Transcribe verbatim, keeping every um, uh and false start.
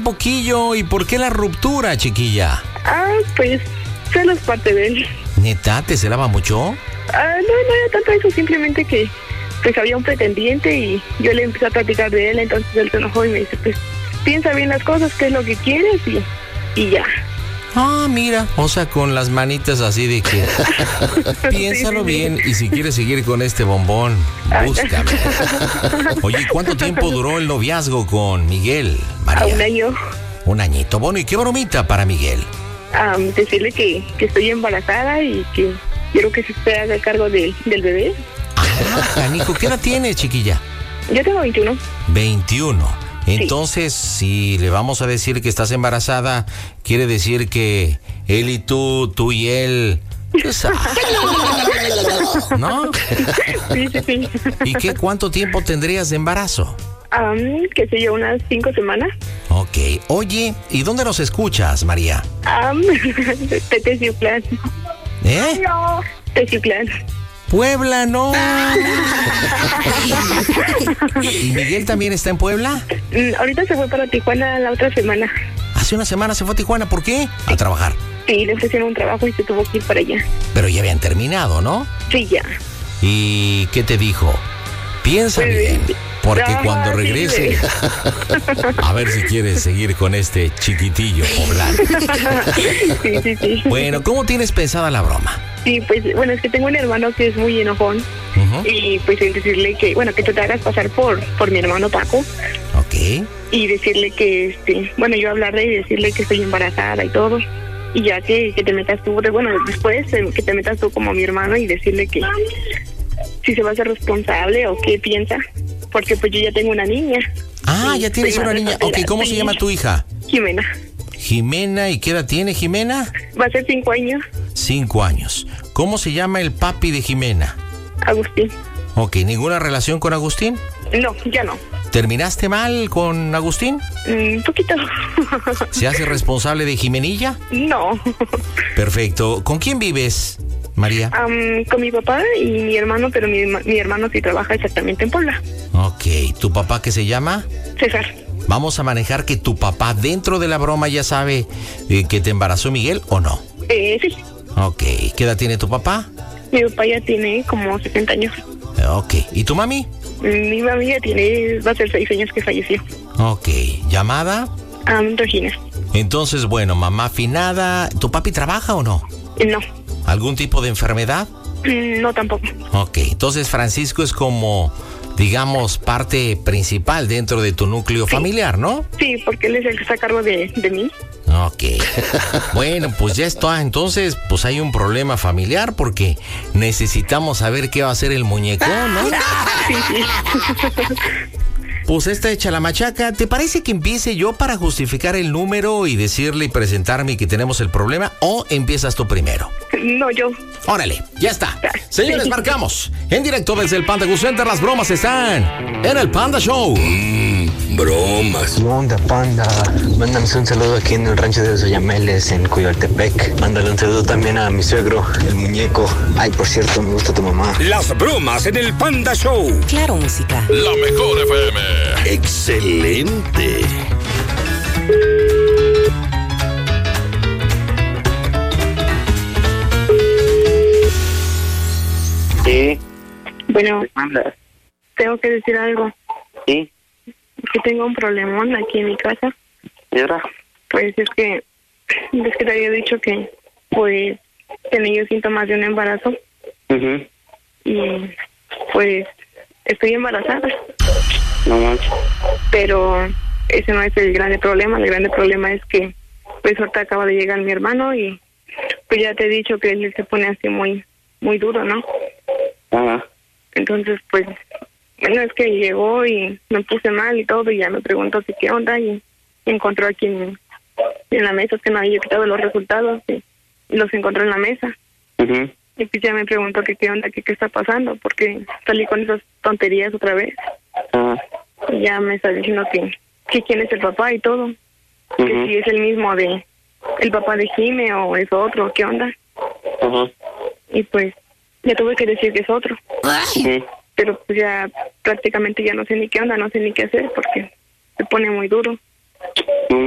poquillo. ¿Y por qué la ruptura, chiquilla? Ah, pues, celos parte de él. ¿Neta? ¿Te celaba mucho? Ah, no, no era tanto eso, simplemente que pues había un pretendiente y yo le empecé a platicar de él, entonces él se enojó y me dice, pues, piensa bien las cosas, qué es lo que quieres y, y ya. Ah, mira, o sea, con las manitas así de que piénsalo Sí, sí, sí. bien y si quieres seguir con este bombón, búscame. Oye, ¿cuánto tiempo duró el noviazgo con Miguel, María? A un año. Un añito. Bueno, ¿y qué bromita para Miguel? Um, decirle que, que estoy embarazada y que quiero que se esté haga cargo de, del bebé. Ah, canijo, ¿qué edad tienes, chiquilla? Yo tengo veintiuno. veintiuno. Entonces, sí. Si le vamos a decir que estás embarazada, quiere decir que él y tú, tú y él... Pues, ¿no? Sí, sí, sí. ¿Y qué, cuánto tiempo tendrías de embarazo? Um, qué sé yo, unas cinco semanas. Ok. Oye, ¿y dónde nos escuchas, María? Um, de Teciutlán. ¿Eh? No. Teciutlán. Puebla, no. ¿Y Miguel también está en Puebla? Mm, ahorita se fue para Tijuana la otra semana. Hace una semana se fue a Tijuana, ¿por qué? A trabajar. Sí, le ofrecieron un trabajo y se tuvo que ir para allá. Pero ya habían terminado, ¿no? Sí, ya. ¿Y qué te dijo? Piensa Pues, bien, porque no, cuando sí, regrese, a ver si quieres seguir con este chiquitillo poblano. Sí, sí, sí. Bueno, ¿cómo tienes pensada la broma? Sí, pues, bueno, es que tengo un hermano que es muy enojón. Uh-huh. Y pues en decirle que, bueno, que tú te hagas pasar por, por mi hermano Paco. Ok. Y decirle que, este, bueno, yo hablarle y decirle que estoy embarazada y todo. Y ya que, que te metas tú, bueno, después eh, que te metas tú como mi hermano y decirle que si se va a ser responsable o qué piensa. Porque pues yo ya tengo una niña. Ah, Sí, ya tienes soy una madre niña. soltera, Ok, ¿cómo sí. se llama tu hija? Jimena. Jimena, ¿y qué edad tiene Jimena? Va a ser cinco años. Cinco años. ¿Cómo se llama el papi de Jimena? Agustín. Ok, ¿ninguna relación con Agustín? No, ya no. ¿Terminaste mal con Agustín? Un mm, poquito. ¿Se hace responsable de Jimenilla? No. Perfecto. ¿Con quién vives, María? Um, con mi papá y mi hermano, pero mi, mi hermano sí trabaja exactamente en Puebla. Ok. ¿Tu papá qué se llama? César. Vamos a manejar que tu papá dentro de la broma ya sabe eh, que te embarazó Miguel o no. Eh, sí. Ok. ¿Qué edad tiene tu papá? Mi papá ya tiene como setenta años. Eh, Ok. ¿Y tu mami? Mi mami ya tiene, va a ser seis años que falleció. Ok. ¿Llamada? Um, Regina. Entonces, bueno, mamá afinada. ¿Tu papi trabaja o no? No. ¿Algún tipo de enfermedad? Mm, No, tampoco. Ok. Entonces, Francisco es como, digamos, parte principal dentro de tu núcleo Sí. familiar, ¿no? Sí, porque él es el que está a cargo de, de mí. Ok. Bueno, pues ya está. Entonces, pues hay un problema familiar porque necesitamos saber qué va a hacer el muñecón, ¿no? Sí, sí. Pues está hecha la machaca. ¿Te parece que empiece yo para justificar el número y decirle y presentarme que tenemos el problema? ¿O empiezas tú primero? No, yo. Órale, ya está. Señores, Sí. marcamos. En directo desde el Panda Go Center, las bromas están en el Panda Show. Mmm, bromas. ¿Qué onda, Panda? Mándame un saludo aquí en el rancho de los Oyameles, en Coyoltepec. Mándale un saludo también a mi suegro, el muñeco. Ay, por cierto, me gusta tu mamá. Las bromas en el Panda Show. Claro, música. La mejor F M. Excelente. Sí, Bueno, anda. tengo que decir algo. Sí, Que tengo un problemón aquí en mi casa. ¿y ahora? Pues es que, es que te había dicho que, pues, tenía yo síntomas de un embarazo. Mhm. Y, pues, estoy embarazada. No manches. Pero ese no es el grande problema. El grande problema es que, pues, ahorita acaba de llegar mi hermano y, pues, ya te he dicho que él se pone así muy, muy duro, ¿no? Ajá. Entonces, pues, bueno, es que llegó y me puse mal y todo, y ya me preguntó si qué onda, y encontró aquí en, en la mesa, es que no había quitado los resultados, y, y los encontró en la mesa. Mhm. Y pues ya me preguntó que qué onda, que qué está pasando, porque salí con esas tonterías otra vez. Ajá. Y ya me está diciendo que, que quién es el papá y todo. Que Ujú. si es el mismo de, el papá de Jime o es otro, qué onda. Ajá. Y pues, ya tuve que decir que es otro. Sí. Pero pues ya prácticamente ya no sé ni qué onda, no sé ni qué hacer porque se pone muy duro. No